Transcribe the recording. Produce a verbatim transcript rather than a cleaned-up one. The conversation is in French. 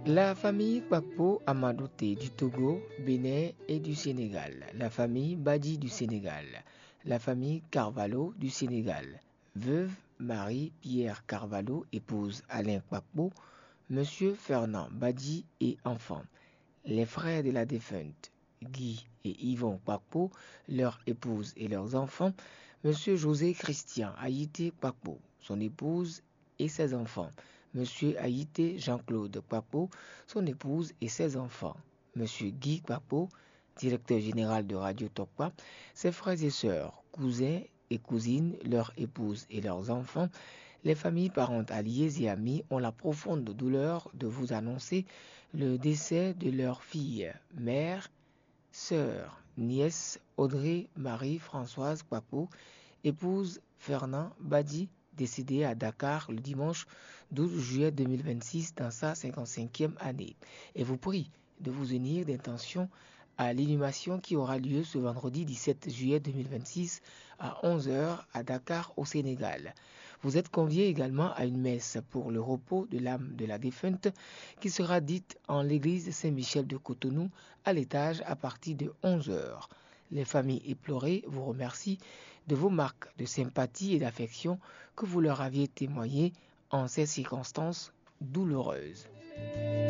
La famille Kpakpo Amadoté du Togo, Bénin et du Sénégal. La famille Badi du Sénégal. La famille Carvalho du Sénégal. Veuve Marie-Pierre Carvalho, épouse Alain Kpakpo, Monsieur Fernand Badi et enfants. Les frères de la défunte, Guy et Yvon Kpakpo, leur épouse et leurs enfants. Monsieur José Christian Haïté Kpakpo, son épouse et ses enfants. Monsieur Haïté Jean-Claude Kpakpo, son épouse et ses enfants. Monsieur Guy Kpakpo, directeur général de Radio Tokpa, ses frères et sœurs, cousins et cousines, leurs épouses et leurs enfants. Les familles, parentes, alliés et amis ont la profonde douleur de vous annoncer le décès de leur fille, mère, sœur, nièce Audrey Marie-Françoise Kpakpo, épouse Fernand Badi, décédée à Dakar le dimanche douze juillet deux mille vingt-six dans sa cinquante-cinquième année. Et vous prie de vous unir d'intention à l'inhumation qui aura lieu ce vendredi dix-sept juillet deux mille vingt-six à onze heures à Dakar au Sénégal. Vous êtes conviés également à une messe pour le repos de l'âme de la défunte qui sera dite en l'église Saint-Michel de Cotonou à l'étage à partir de onze heures. Les familles éplorées vous remercient de vos marques de sympathie et d'affection que vous leur aviez témoignées en ces circonstances douloureuses.